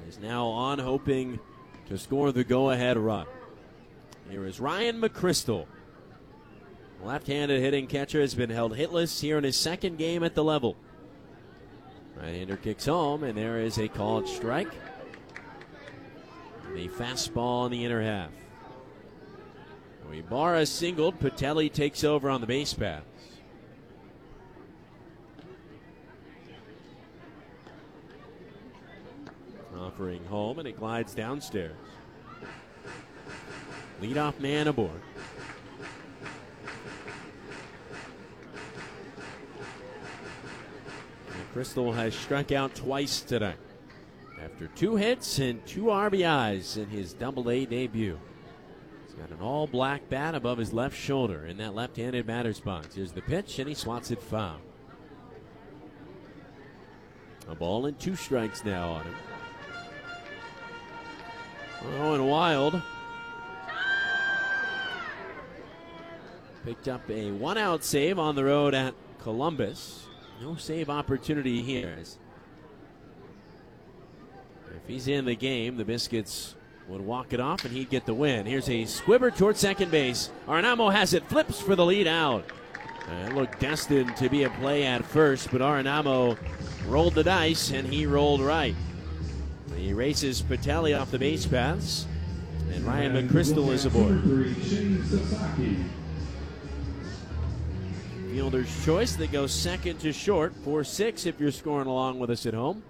is now on, hoping to score the go-ahead run. Here is Ryan McChrystal. Left-handed hitting catcher has been held hitless here in his second game at the level. Right-hander kicks home, and there is a called strike. The fastball in the inner half. Ibarra singled. Patelli takes over on the base paths. Offering home, and it glides downstairs. Leadoff man aboard. Crystal has struck out twice tonight after 2 hits and 2 RBIs in his Double-A debut. He's got an all-black bat above his left shoulder in that left-handed batter's box. Here's the pitch, and he swats it foul. A ball and 2 strikes now on him. Owen Wild picked up a 1-out save on the road at Columbus. No save opportunity here. If he's in the game, the Biscuits would walk it off and he'd get the win. Here's a squibber towards second base. Arenamo has it, flips for the lead out. It looked destined to be a play at first, but Arenamo rolled the dice and he rolled right. He races Patelli off the base paths, and Ryan McChrystal is aboard. Fielder's choice that goes second to short, 4-6 if you're scoring along with us at home.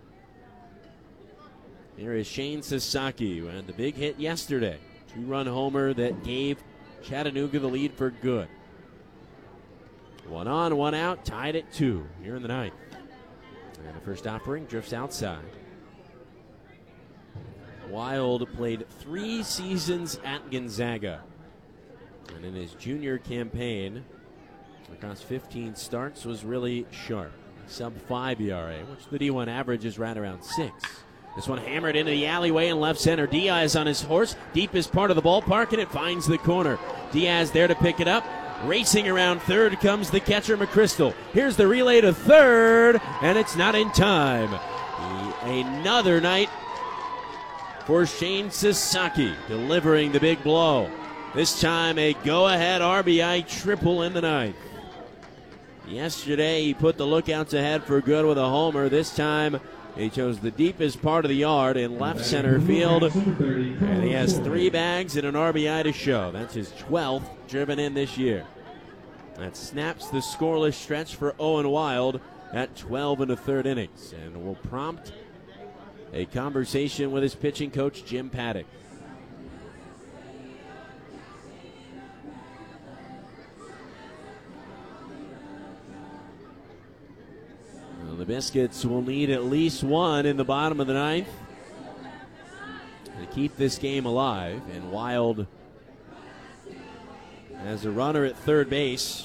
Here is Shane Sasaki, who had the big hit yesterday. 2-run homer that gave Chattanooga the lead for good. 1 on, 1 out, tied at 2 here in the ninth. And the first offering drifts outside. Wild played 3 seasons at Gonzaga. And in his junior campaign, across 15 starts, was really sharp. Sub-5 ERA, which the D1 average is right around 6. This one hammered into the alleyway in left center. Diaz on his horse, deepest part of the ballpark, and it finds the corner. Diaz there to pick it up. Racing around third comes the catcher, McChrystal. Here's the relay to third, and it's not in time. Another night for Shane Sasaki, delivering the big blow. This time a go-ahead RBI triple in the ninth. Yesterday he put the lookouts ahead for good with a homer. This time he chose the deepest part of the yard in left center field, and he has 3 bags and an RBI to show. That's his 12th driven in this year. That snaps the scoreless stretch for Owen Wild at 12 1/3 innings, and will prompt a conversation with his pitching coach, Jim Paddock. Well, the Biscuits will need at least 1 in the bottom of the ninth to keep this game alive, and Wild has a runner at third base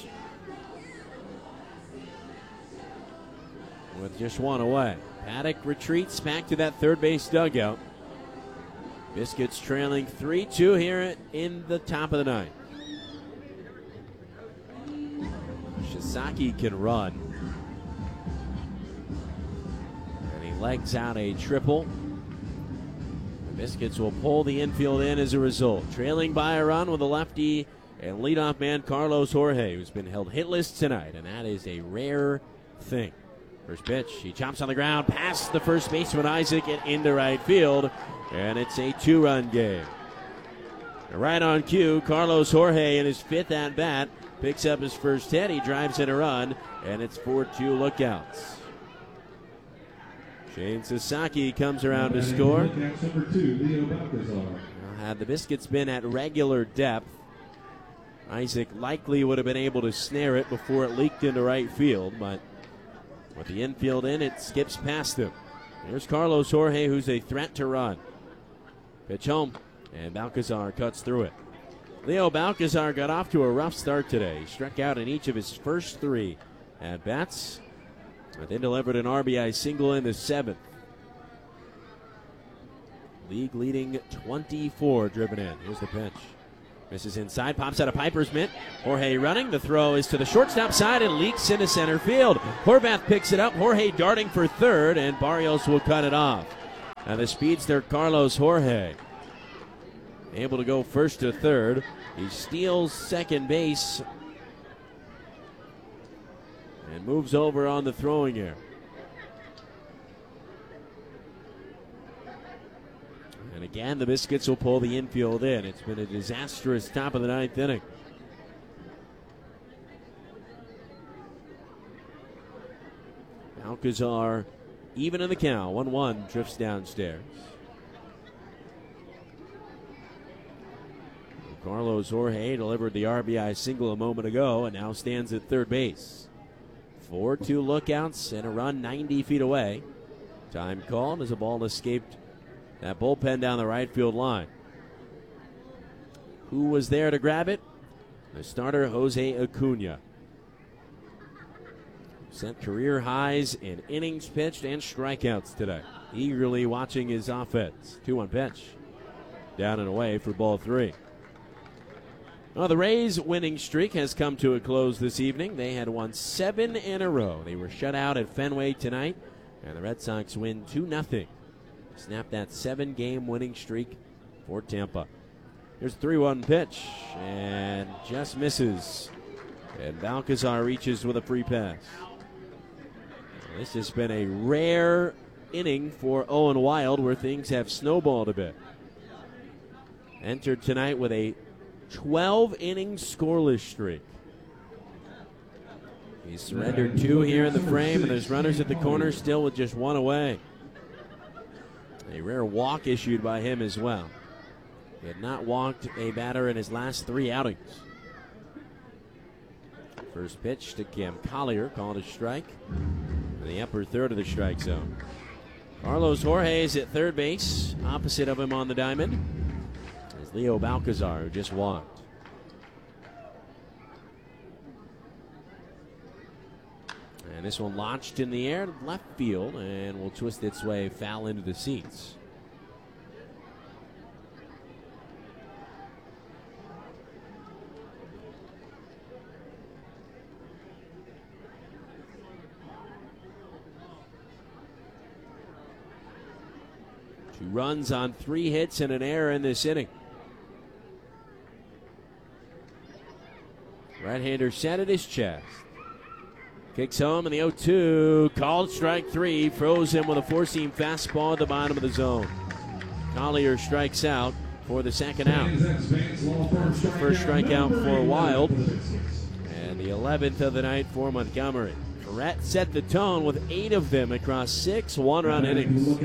with just 1 away. Paddock retreats back to that third base dugout. Biscuits trailing 3-2 here in the top of the ninth. Sasaki can run. And he legs out a triple. The Biscuits will pull the infield in as a result. Trailing by a run with a lefty and leadoff man Carlos Jorge, who's been held hitless tonight, and that is a rare thing. First pitch, he chops on the ground, past the first baseman Isaac and into right field, and it's a 2-run game. Right on cue, Carlos Jorge in his 5th at-bat picks up his first hit. He drives in a run, and it's 4-2 lookouts. Shane Sasaki comes around to score. Now, had the Biscuits been at regular depth, Isaac likely would have been able to snare it before it leaked into right field, but with the infield in, it skips past him. Here's Carlos Jorge, who's a threat to run. Pitch home, and Balcazar cuts through it. Leo Balcazar got off to a rough start today. He struck out in each of his first 3 at-bats, but then delivered an RBI single in the 7th. League-leading 24 driven in. Here's the pitch. Misses inside, pops out of Piper's mitt. Jorge running. The throw is to the shortstop side and leaks into center field. Horvath picks it up. Jorge darting for third, and Barrios will cut it off. And the speedster Carlos Jorge able to go first to third. He steals second base and moves over on the throwing error. And again, the Biscuits will pull the infield in. It's been a disastrous top of the ninth inning. Alcazar even in the count. 1-1 drifts downstairs. Carlos Jorge delivered the RBI single a moment ago and now stands at third base. 4-2 lookouts and a run 90 feet away. Time called as a ball escaped that bullpen down the right field line. Who was there to grab it? The starter, Jose Acuna. Set career highs in innings pitched and strikeouts today. Eagerly watching his offense. 2-1 pitch. Down and away for ball 3. Well, the Rays' winning streak has come to a close this evening. They had won 7 in a row. They were shut out at Fenway tonight, and the Red Sox win 2-0. Snap that 7-game winning streak for Tampa. Here's a 3-1 pitch, and just misses. And Balcazar reaches with a free pass. This has been a rare inning for Owen Wild where things have snowballed a bit. Entered tonight with a 12-inning scoreless streak. He's surrendered 2 here in the frame, and there's runners at the corner still with just 1 away. A rare walk issued by him as well. He had not walked a batter in his last 3 outings. First pitch to Cam Collier, called a strike. In the upper third of the strike zone. Carlos Jorge is at third base. Opposite of him on the diamond is Leo Balcazar, who just walked. And this one launched in the air, left field, and will twist its way foul into the seats. Two runs on 3 hits and an error in this inning. Right-hander set at his chest. Kicks home in the 0-2. Called strike 3. Froze him with a 4-seam fastball at the bottom of the zone. Collier strikes out for the second out. That's the first strikeout for Wild. And the 11th of the night for Montgomery. Rhett set the tone with 8 of them across 6 one-run innings.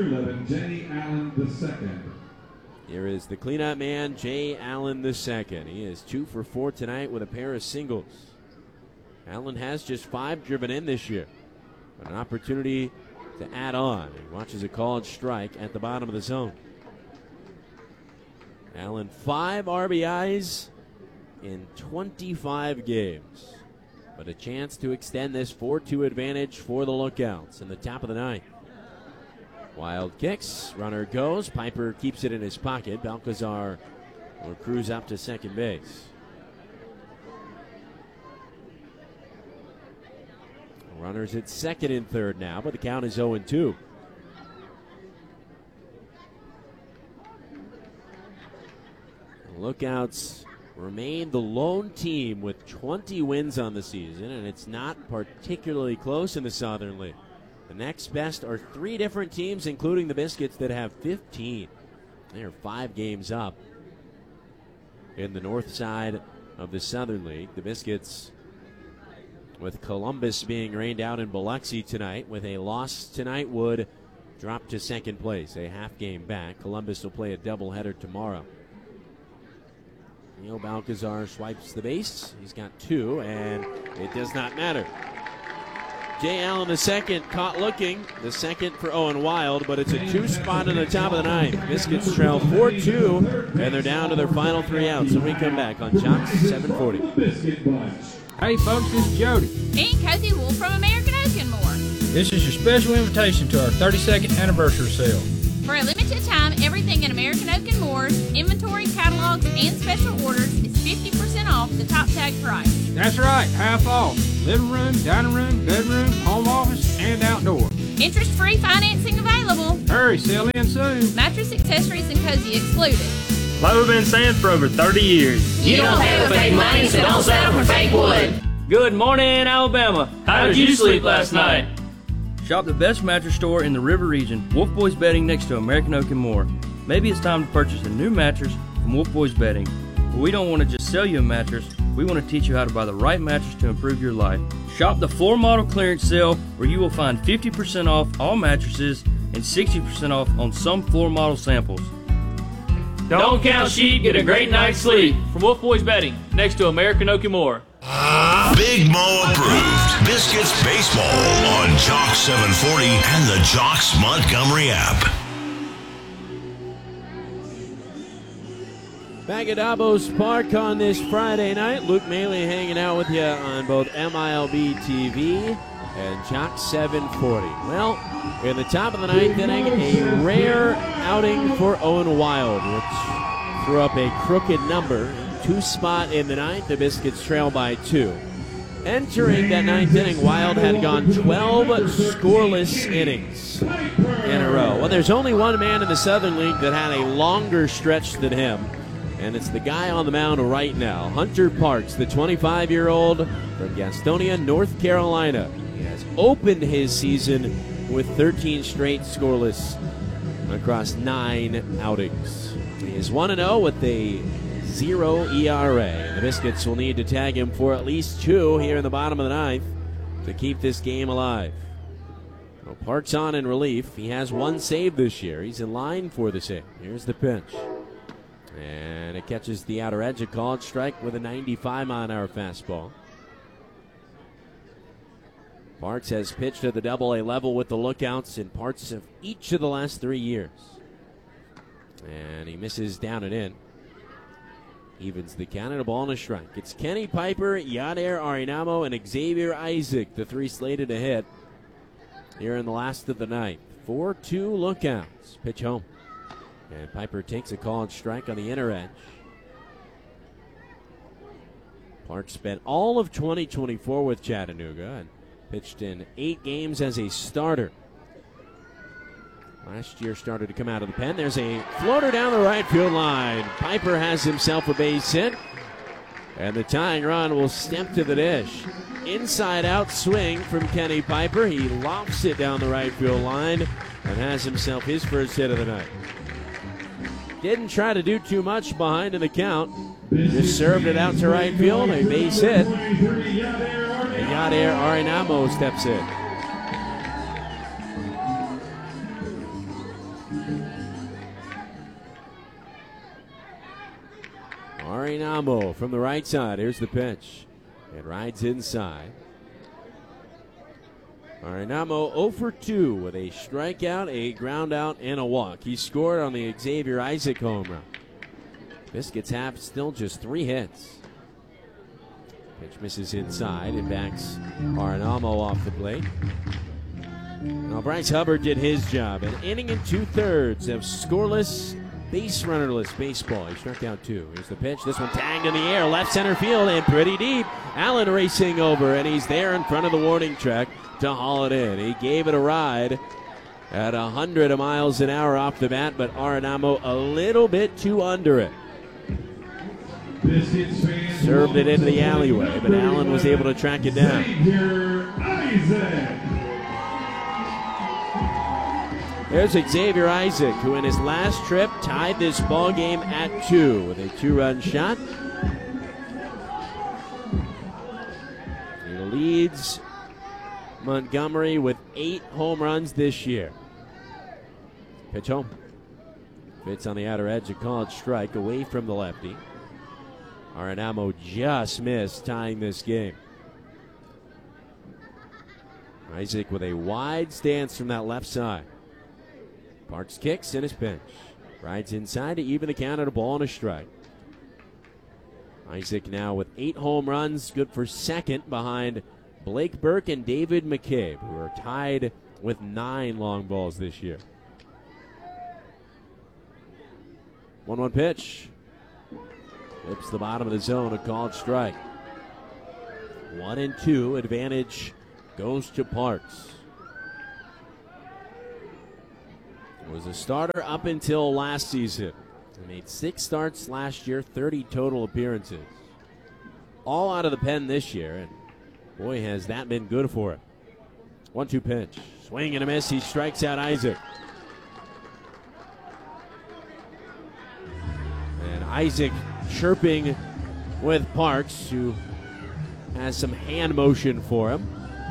Here is the cleanup man, Jay Allen II. He is 2 for 4 tonight with a pair of singles. Allen has just 5 driven in this year, but an opportunity to add on. He watches a called strike at the bottom of the zone. Allen 5 RBIs in 25 games. But a chance to extend this 4-2 advantage for the Lookouts in the top of the 9th. Wild kicks, runner goes, Piper keeps it in his pocket. Balcazar will cruise up to second base. Runners at second and third now, but the count is 0-2. Lookouts remain the lone team with 20 wins on the season, and it's not particularly close in the Southern League. The next best are 3 different teams, including the Biscuits, that have 15. They are 5 games up in the north side of the Southern League. The Biscuits, with Columbus being rained out in Biloxi tonight, with a loss tonight, would drop to second place, a half game back. Columbus will play a doubleheader tomorrow. Leo Balcazar swipes the base. He's got 2, and it does not matter. Jay Allen II caught looking, the second for Owen Wild, but it's a 2 spot in the top of the 9th. Biscuits trail 4-2, and they're down to their final 3 outs. When we come back on Jock's 740. Hey folks, this is Jody. And Cozy Wool from American Oak and More. This is your special invitation to our 32nd anniversary sale. For a limited time, everything in American Oak and Moore's inventory, catalogs, and special orders is 50% off the top tag price. That's right, half off. Living room, dining room, bedroom, home office, and outdoor. Interest-free financing available. Hurry, sell in soon. Mattress accessories and cozy excluded. Like we've been saying for over 30 years. You don't pay with fake money, so don't settle for fake wood. Good morning, Alabama. How did you sleep last night? Shop the best mattress store in the River region, Wolf Boys Bedding, next to American Oak and More. Maybe it's time to purchase a new mattress from Wolf Boys Bedding. But we don't want to just sell you a mattress. We want to teach you how to buy the right mattress to improve your life. Shop the floor model clearance sale where you will find 50% off all mattresses and 60% off on some floor model samples. Don't count sheep, get a great night's sleep. From Wolf Boys Bedding, next to American Oak and More. Big Mo approved. Biscuits Baseball on Jock 740 and the Jocks Montgomery app. Back at Davos Park on this Friday night, Luke Maley hanging out with you on both MILB TV and Jock 740. Well, in the top of the ninth inning, a rare outing for Owen Wild, which threw up a crooked number. 2 spot in the ninth, the Biscuits trail by 2. Entering that ninth inning, Wild had gone 12 scoreless innings in a row. Well, there's only one man in the Southern League that had a longer stretch than him, and it's the guy on the mound right now, Hunter Parks, the 25-year-old from Gastonia, North Carolina. He has opened his season with 13 straight scoreless across 9 outings. He is 1-0 with a 0 ERA. The Biscuits will need to tag him for at least 2 here in the bottom of the ninth to keep this game alive. Well, Parks on in relief. He has 1 save this year. He's in line for the save. Here's the pitch. And it catches the outer edge. A called strike with a 95-mile-an-hour fastball. Parks has pitched at the Double-A level with the Lookouts in parts of each of the last 3 years. And he misses down and in. Evens the count and a ball and a strike. It's Kenny Piper, Yadier Arenamo, and Xavier Isaac, the 3 slated to hit here in the last of the ninth. 4-2 Lookouts. Pitch home. And Piper takes a called strike on the inner edge. Parks spent all of 2024 with Chattanooga and pitched in 8 games as a starter. Last year started to come out of the pen. There's a floater down the right field line. Piper has himself a base hit. And the tying run will step to the dish. Inside out swing from Kenny Piper. He lofts it down the right field line and has himself his first hit of the night. Didn't try to do too much behind in the count. Just served it out to right field. A base hit. And Yadier Arenamo steps in. Arenamo from the right side. Here's the pitch. It rides inside. Arenamo 0 for 2 with a strikeout, a ground out, and a walk. He scored on the Xavier Isaac home run. Biscuits have still just 3 hits. Pitch misses inside. It backs Arenamo off the plate. Now Bryce Hubbard did his job. An inning and 2/3 of scoreless, base runnerless baseball. He struck out 2. Here's the pitch. This one tagged in the air, left center field, and pretty deep. Allen racing over, and he's there in front of the warning track to haul it in. He gave it a ride at 100 miles an hour off the bat, but Arenamo a little bit too under it. Served it into the alleyway, but Allen was able to track it down. There's Xavier Isaac, who in his last trip tied this ball game at 2 with a 2-run shot. He leads Montgomery with 8 home runs this year. Pitch home. Fits on the outer edge, a called strike away from the lefty. Arenamo just missed tying this game. Isaac with a wide stance from that left side. Parks kicks in his pinch. Rides inside to even the count at a ball and a strike. Isaac now with 8 home runs, good for second behind Blake Burke and David McCabe, who are tied with 9 long balls this year. 1-1 pitch. Flips the bottom of the zone, a called strike. 1-2, advantage goes to Parks. was a starter up until last season. He made 6 starts last year, 30 total appearances. All out of the pen this year, and boy, has that been good for him. 1-2 pitch. Swing and a miss. He strikes out Isaac. And Isaac chirping with Parks, who has some hand motion for him.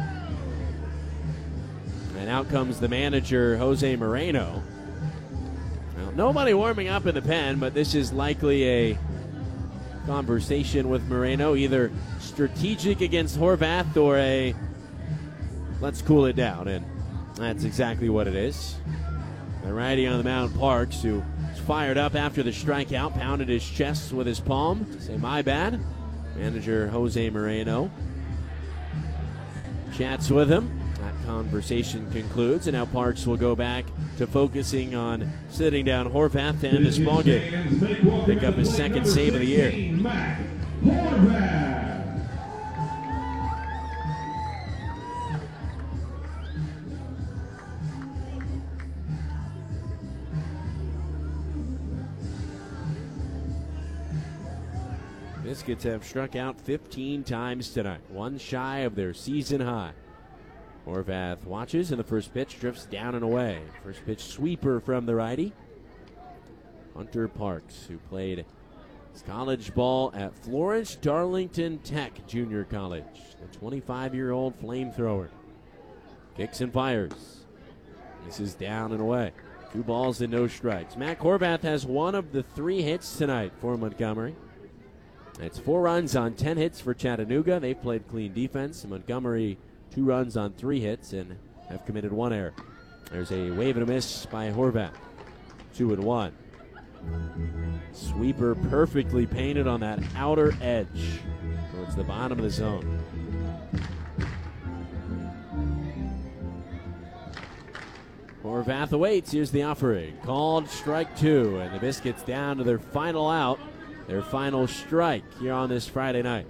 And out comes the manager, Jose Moreno. Well, nobody warming up in the pen, but this is likely a conversation with Moreno, either strategic against Horvath or a let's cool it down, and that's exactly what it is. The righty on the mound, Parks, who was fired up after the strikeout, pounded his chest with his palm to say, my bad. Manager Jose Moreno chats with him. That conversation concludes, and now Parks will go back to focusing on sitting down Horvath to end this ballgame. Pick up his second save of the year. Biscuits have struck out 15 times tonight, one shy of their season high. Horvath watches, and the first pitch drifts down and away. First pitch sweeper from the righty. Hunter Parks, who played his college ball at Florence Darlington Tech Junior College. The 25-year-old flamethrower. Kicks and fires. This is down and away. 2 balls and no strikes. Matt Horvath has one of the 3 hits tonight for Montgomery. It's 4 runs on 10 hits for Chattanooga. They've played clean defense. Montgomery 2 runs on 3 hits and have committed 1 error. There's a wave and a miss by Horvath. 2-1. Sweeper perfectly painted on that outer edge towards the bottom of the zone. Horvath awaits. Here's the offering. Called strike 2, and the Biscuits down to their final out. Their final strike here on this Friday night.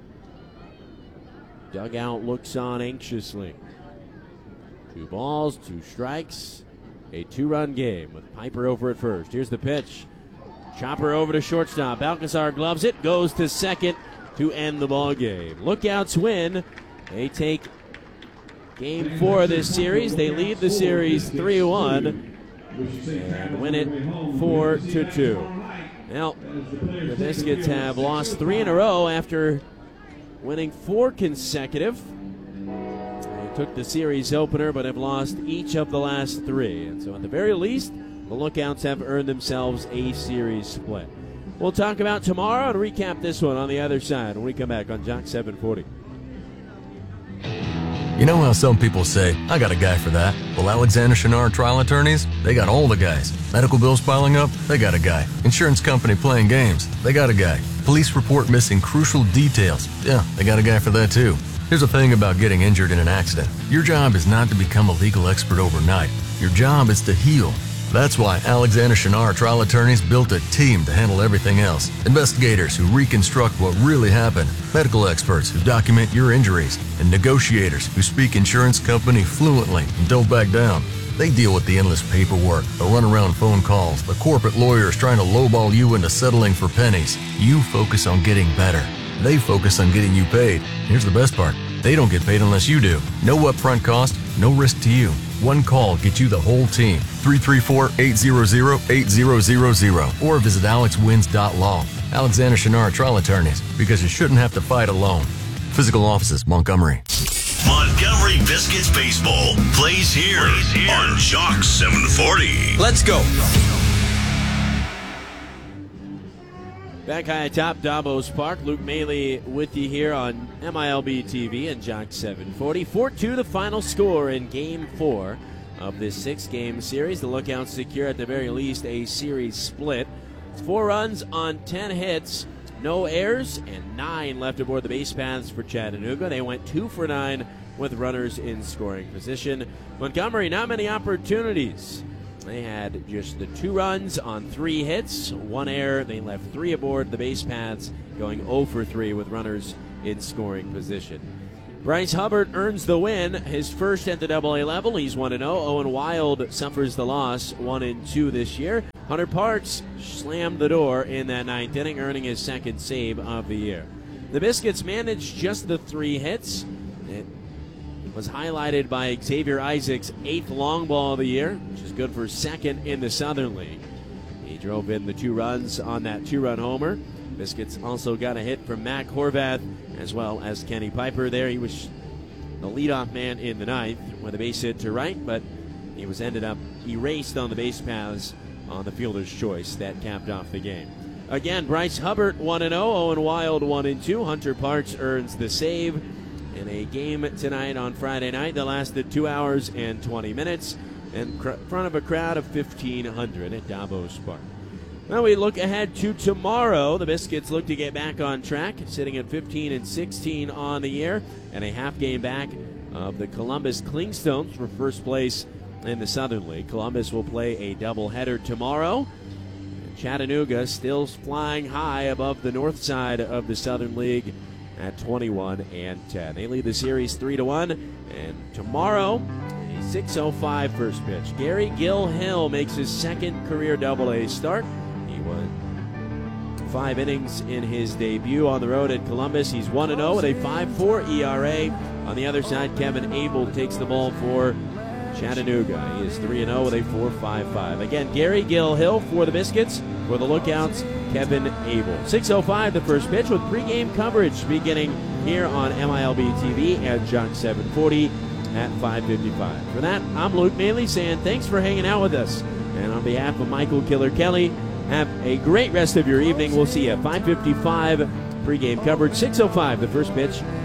Dugout looks on anxiously. 2 balls, 2 strikes, a 2-run game with Piper over at first. Here's the pitch. Chopper over to shortstop. Balcazar gloves it, goes to second to end the ball game. Lookouts win. They take game 4 of this series. They lead the series 3-1 and win it 4-2. Well, the Biscuits have lost 3 in a row after winning 4 consecutive. They took the series opener but have lost each of the last 3. And so at the very least, the Lookouts have earned themselves a series split. We'll talk about tomorrow and recap this one on the other side when we come back on Jock 740. You know how some people say, I got a guy for that? Well, Alexander Chenard Trial Attorneys, they got all the guys. Medical bills piling up? They got a guy. Insurance company playing games? They got a guy. Police report missing crucial details? Yeah, they got a guy for that too. Here's the thing about getting injured in an accident. Your job is not to become a legal expert overnight. Your job is to heal. That's why Alexander Chenard Trial Attorneys built a team to handle everything else. Investigators who reconstruct what really happened, medical experts who document your injuries, and negotiators who speak insurance company fluently and don't back down. They deal with the endless paperwork, the runaround phone calls, the corporate lawyers trying to lowball you into settling for pennies. You focus on getting better. They focus on getting you paid. Here's the best part. They don't get paid unless you do. No upfront cost, no risk to you. One call gets you the whole team. 334-800-8000 or visit alexwins.law. Alexander Chenard Trial Attorneys, because you shouldn't have to fight alone. Physical offices, Montgomery. Montgomery Biscuits Baseball plays here on Jock 740. Let's go. Back high atop Davos Park, Luke Maley with you here on MILB TV and Jock 740. 4-2 the final score in Game 4 of this 6-game series. The Lookouts secure at the very least a series split. It's 4 runs on 10 hits, no errors, and 9 left aboard the base paths for Chattanooga. They went 2 for 9 with runners in scoring position. Montgomery, not many opportunities. They had just the 2 runs on 3 hits, 1 error. They left 3 aboard the base paths, going 0 for 3 with runners in scoring position. Bryce Hubbard earns the win, his first at the AA level. He's 1-0. Owen Wild suffers the loss, 1-2 this year. Hunter Parks slammed the door in that ninth inning, earning his second save of the year. The Biscuits managed just the 3 hits. It was highlighted by Xavier Isaac's 8th long ball of the year, which is good for second in the Southern League. He drove in the 2 runs on that 2-run homer. Biscuits also got a hit from Mac Horvath as well as Kenny Piper there. He was the leadoff man in the ninth with a base hit to right, but he was ended up erased on the base paths on the fielder's choice that capped off the game. Again, Bryce Hubbard 1-0, Owen Wild 1-2. Hunter Parks earns the save in a game tonight on Friday night that lasted 2 hours and 20 minutes in front of a crowd of 1,500 at Davos Park. Now we look ahead to tomorrow. The Biscuits look to get back on track, sitting at 15-16 on the year, and a half game back of the Columbus Clingstones for first place in the Southern League. Columbus will play a doubleheader tomorrow. Chattanooga still flying high above the north side of the Southern League at 21-10. They lead the series 3-1, and tomorrow, a 6:05 first pitch. Gary Gill-Hill makes his second career AA start. He won 5 innings in his debut on the road at Columbus. He's 1-0 with a 5.4 ERA. On the other side, Kevin Abel takes the ball for Chattanooga. He is 3-0 with a 4.55. Again, Gary Gill-Hill for the Biscuits. For the Lookouts, Kevin Abel. 6:05 the first pitch with pregame coverage beginning here on MILB TV and Jock 740 at 5:55. For that, I'm Luke Maley saying thanks for hanging out with us. And on behalf of Michael Killer Kelly, have a great rest of your evening. We'll see you at 5:55 pregame coverage. 6:05 the first pitch.